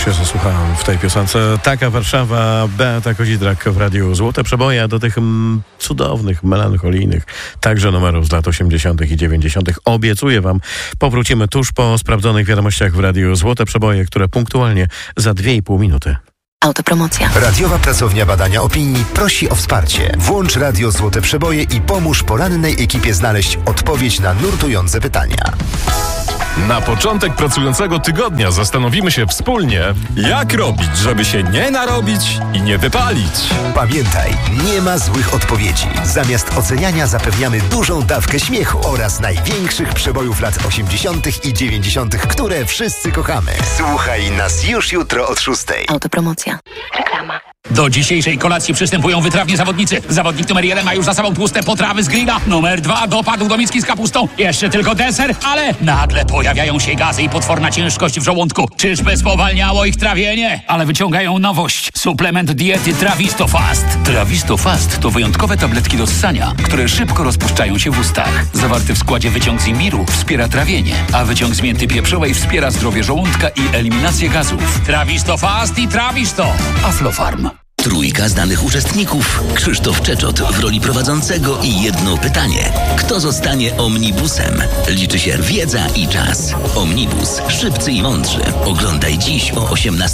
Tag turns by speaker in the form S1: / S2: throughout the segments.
S1: się zasłuchałem w tej piosence. Taka Warszawa, Beata Kozidrak w Radiu Złote Przeboje, do tych cudownych, melancholijnych, także numerów z lat 80. i 90. Obiecuję wam, powrócimy tuż po sprawdzonych wiadomościach w Radiu Złote Przeboje, które punktualnie za 2,5 minuty.
S2: Autopromocja.
S3: Radiowa Pracownia Badania Opinii prosi o wsparcie. Włącz Radio Złote Przeboje i pomóż porannej ekipie znaleźć odpowiedź na nurtujące pytania.
S4: Na początek pracującego tygodnia zastanowimy się wspólnie, jak robić, żeby się nie narobić i nie wypalić.
S3: Pamiętaj, nie ma złych odpowiedzi. Zamiast oceniania zapewniamy dużą dawkę śmiechu oraz największych przebojów lat 80. i 90., które wszyscy kochamy. Słuchaj nas już jutro od 6.
S2: Autopromocja. Reklama.
S5: Do dzisiejszej kolacji przystępują wytrawni zawodnicy. Zawodnik numer 1 ma już za sobą tłuste potrawy z grilla. Numer 2 dopadł do miski z kapustą. Jeszcze tylko deser, ale nagle pojawiają się gazy i potworna ciężkość w żołądku. Czyżby spowalniało ich trawienie? Ale wyciągają nowość. Suplement diety Trawisto Fast. Trawisto Fast to wyjątkowe tabletki do ssania, które szybko rozpuszczają się w ustach. Zawarty w składzie wyciąg z imbiru wspiera trawienie, a wyciąg z mięty pieprzowej wspiera zdrowie żołądka i eliminację gazów. Trawisto Fast i Trawisto. Aflofarm.
S6: Trójka znanych uczestników. Krzysztof Czeczot w roli prowadzącego i jedno pytanie. Kto zostanie omnibusem? Liczy się wiedza i czas. Omnibus. Szybcy i mądrzy. Oglądaj dziś o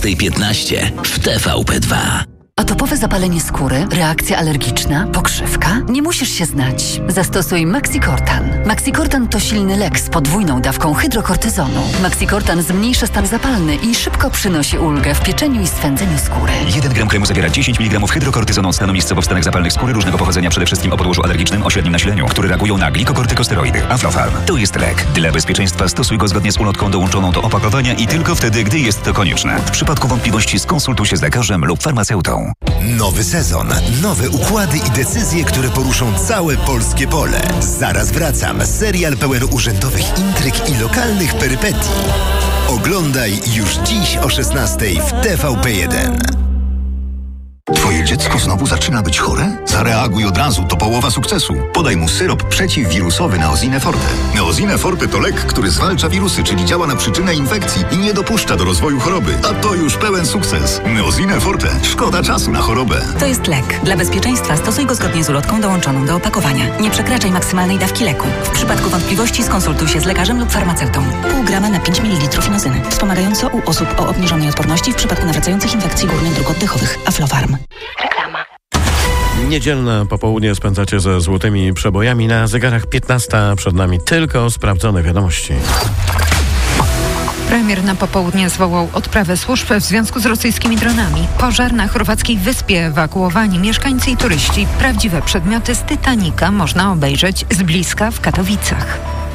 S6: 18:15 w TVP2.
S7: Atopowe zapalenie skóry, reakcja alergiczna, pokrzywka? Nie musisz się znać. Zastosuj Maxicortan. Maxicortan to silny lek z podwójną dawką hydrokortyzonu. Maxicortan zmniejsza stan zapalny i szybko przynosi ulgę w pieczeniu i swędzeniu skóry.
S8: 1 gram kremu zawiera 10 mg hydrokortyzonu, stanu miejscowo w stanach zapalnych skóry różnego pochodzenia, przede wszystkim o podłożu alergicznym o średnim nasileniu, które reagują na glikokortykosteroidy. Aflofarm. To jest lek. Dla bezpieczeństwa stosuj go zgodnie z ulotką dołączoną do opakowania i tylko wtedy, gdy jest to konieczne. W przypadku wątpliwości skonsultuj się z lekarzem lub farmaceutą.
S3: Nowy sezon, nowe układy i decyzje, które poruszą całe polskie pole. Zaraz wracam. Serial pełen urzędowych intryg i lokalnych perypetii. Oglądaj już dziś o 16:00 w TVP1.
S9: Twoje dziecko znowu zaczyna być chore? Zareaguj od razu, to połowa sukcesu. Podaj mu syrop przeciwwirusowy Neosine Forte. Neosine Forte to lek, który zwalcza wirusy, czyli działa na przyczynę infekcji i nie dopuszcza do rozwoju choroby. A to już pełen sukces. Neosine Forte. Szkoda czasu na chorobę.
S10: To jest lek. Dla bezpieczeństwa stosuj go zgodnie z ulotką dołączoną do opakowania. Nie przekraczaj maksymalnej dawki leku. W przypadku wątpliwości skonsultuj się z lekarzem lub farmaceutą. Pół grama na 5 ml inozyny. Wspomagająco u osób o obniżonej odporności w przypadku nawracających infekcji górnych dróg oddechowych. Aflofarm.
S2: Reklama.
S1: Niedzielne popołudnie spędzacie ze złotymi przebojami. Na zegarach 15:00, przed nami tylko sprawdzone wiadomości.
S11: Premier na popołudnie zwołał odprawę służb w związku z rosyjskimi dronami. Pożar na chorwackiej wyspie, ewakuowani mieszkańcy i turyści. Prawdziwe przedmioty z Titanica można obejrzeć z bliska w Katowicach.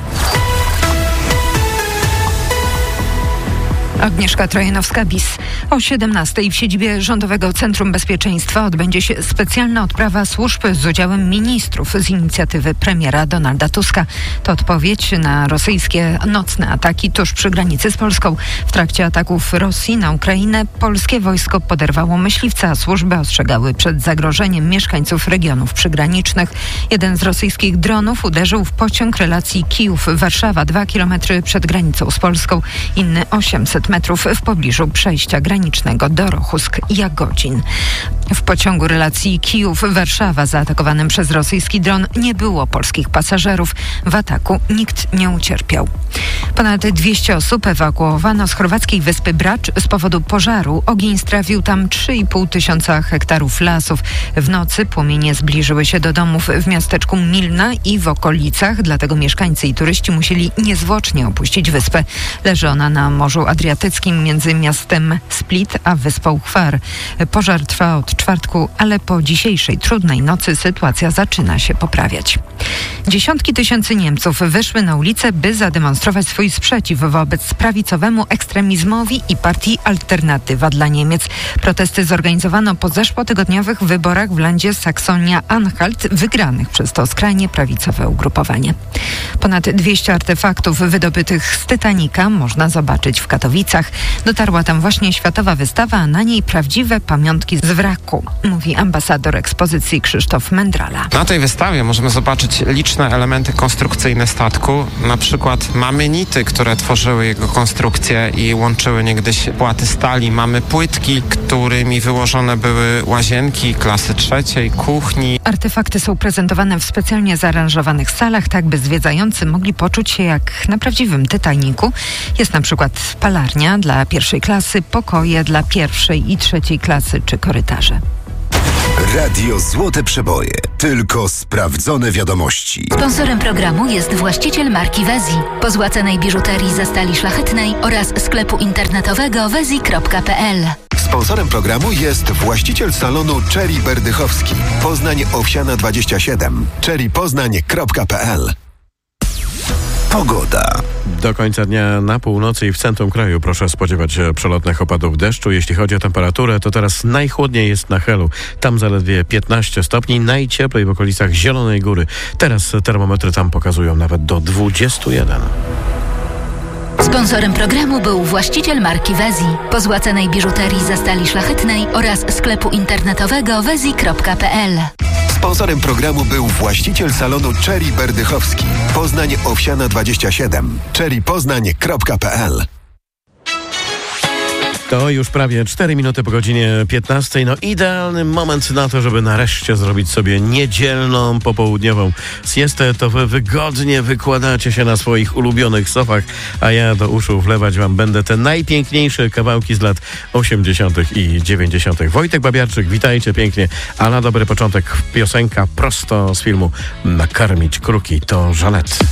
S11: Agnieszka Trojanowska-Bis. O 17:00 w siedzibie Rządowego Centrum Bezpieczeństwa odbędzie się specjalna odprawa służb z udziałem ministrów z inicjatywy premiera Donalda Tuska. To odpowiedź na rosyjskie nocne ataki tuż przy granicy z Polską. W trakcie ataków Rosji na Ukrainę polskie wojsko poderwało myśliwca, a służby ostrzegały przed zagrożeniem mieszkańców regionów przygranicznych. Jeden z rosyjskich dronów uderzył w pociąg relacji Kijów-Warszawa 2 km przed granicą z Polską. Inny 800 metrów w pobliżu przejścia granicznego do Rochusk-Jagodzin. W pociągu relacji Kijów-Warszawa zaatakowanym przez rosyjski dron nie było polskich pasażerów. W ataku nikt nie ucierpiał. Ponad 200 osób ewakuowano z chorwackiej wyspy Brač z powodu pożaru. Ogień strawił tam 3,5 tysiąca hektarów lasów. W nocy płomienie zbliżyły się do domów w miasteczku Milna i w okolicach, dlatego mieszkańcy i turyści musieli niezwłocznie opuścić wyspę. Leży ona na Morzu Adriatyckim między miastem Split a wyspą Hvar. Pożar trwa od czwartku, ale po dzisiejszej trudnej nocy sytuacja zaczyna się poprawiać. Dziesiątki tysięcy Niemców wyszły na ulicę, by zademonstrować swój sprzeciw wobec prawicowemu ekstremizmowi i partii Alternatywa dla Niemiec. Protesty zorganizowano po zeszłotygodniowych wyborach w landzie Saksonia-Anhalt, wygranych przez to skrajnie prawicowe ugrupowanie. Ponad 200 artefaktów wydobytych z Titanica można zobaczyć w Katowicach. Katowicach. Dotarła tam właśnie światowa wystawa, a na niej prawdziwe pamiątki z wraku, mówi ambasador ekspozycji Krzysztof Mędrala.
S12: Na tej wystawie możemy zobaczyć liczne elementy konstrukcyjne statku, na przykład mamy nity, które tworzyły jego konstrukcję i łączyły niegdyś płaty stali. Mamy płytki, którymi wyłożone były łazienki klasy trzeciej, kuchni.
S11: Artefakty są prezentowane w specjalnie zaaranżowanych salach, tak by zwiedzający mogli poczuć się jak na prawdziwym Titanicu. Jest na przykład palarnia dla pierwszej klasy, pokoje dla pierwszej i trzeciej klasy czy korytarze.
S3: Radio Złote Przeboje. Tylko sprawdzone wiadomości.
S13: Sponsorem programu jest właściciel marki Wezi. Pozłacanej biżuterii ze stali szlachetnej oraz sklepu internetowego wezi.pl.
S3: Sponsorem programu jest właściciel salonu Cherry Berdychowski. Poznań Owsiana 27. cherrypoznań.pl. Pogoda.
S1: Do końca dnia na północy i w centrum kraju proszę spodziewać się przelotnych opadów deszczu. Jeśli chodzi o temperaturę, to teraz najchłodniej jest na Helu. Tam zaledwie 15 stopni, najcieplej w okolicach Zielonej Góry. Teraz termometry tam pokazują nawet do 21.
S13: Sponsorem programu był właściciel marki Wezi. Pozłacanej biżuterii ze stali szlachetnej oraz sklepu internetowego wezi.pl.
S3: Sponsorem programu był właściciel salonu Cherry Berdychowski. Poznań Owsiana 27. cherrypoznań.pl.
S1: To już prawie 4 minuty po godzinie 15. No idealny moment na to, żeby nareszcie zrobić sobie niedzielną, popołudniową siestę. To wy wygodnie wykładacie się na swoich ulubionych sofach, a ja do uszu wlewać wam będę te najpiękniejsze kawałki z lat 80. i 90. Wojtek Babiarczyk, witajcie pięknie, a na dobry początek piosenka prosto z filmu Nakarmić kruki to Żanet.